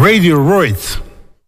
Radiohead.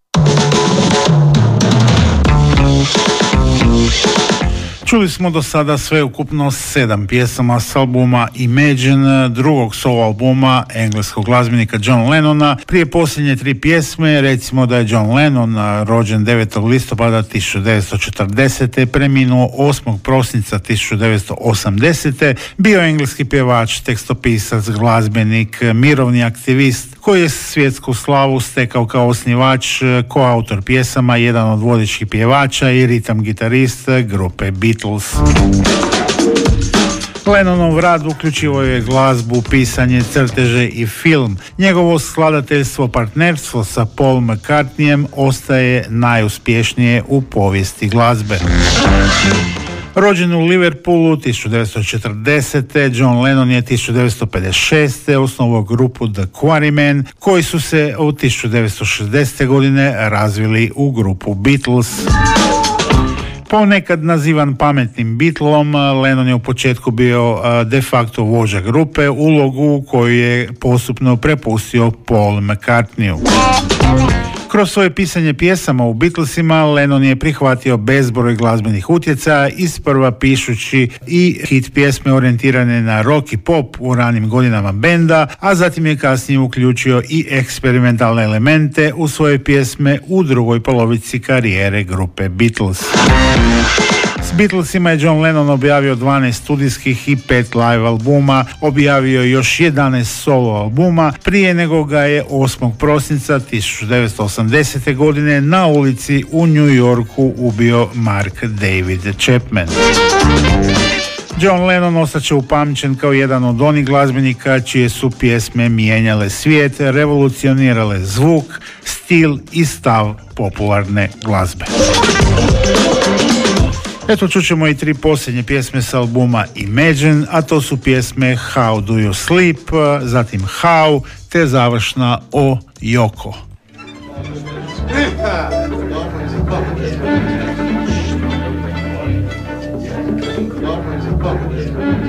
Čuli smo do sada sveukupno 7 pjesama s albuma Imagine, drugog solo albuma engleskog glazbenika John Lennona. Prije posljednje 3 pjesme recimo da je John Lennon, rođen 9. listopada 1940. preminuo 8. prosinca 1980. bio engleski pjevač, tekstopisac, glazbenik, mirovni aktivist koji je svjetsku slavu stekao kao osnivač, koautor pjesama, jedan od vodećih pjevača i ritam gitarist grupe Beatles. Lennonov rad uključivao je glazbu, pisanje, crteže i film. Njegovo skladateljstvo, partnerstvo sa Paul McCartneyem ostaje najuspješnije u povijesti glazbe. Rođen u Liverpoolu 1940. John Lennon je 1956. osnovao grupu The Quarrymen, koji su se u 1960. godine razvili u grupu Beatles. Ponekad nazivan pametnim Beatlom, Lennon je u početku bio de facto vođa grupe, ulogu koju je postupno prepustio Paul McCartneyu. Kroz svoje pisanje pjesama u Beatlesima, Lennon je prihvatio bezbroj glazbenih utjecaja, isprva pišući i hit pjesme orijentirane na rock i pop u ranim godinama benda, a zatim je kasnije uključio i eksperimentalne elemente u svoje pjesme u drugoj polovici karijere grupe Beatles. S Beatlesima je John Lennon objavio 12 studijskih i 5 live albuma, objavio još 11 solo albuma prije nego ga je 8. prosinca 1980. godine na ulici u New Yorku ubio Mark David Chapman. John Lennon ostaće upamćen kao jedan od onih glazbenika čije su pjesme mijenjale svijet, revolucionirale zvuk, stil i stav popularne glazbe. Eto, čućemo i 3 posljednje pjesme s albuma Imagine, a to su pjesme How Do You Sleep, zatim How, te završna O Yoko.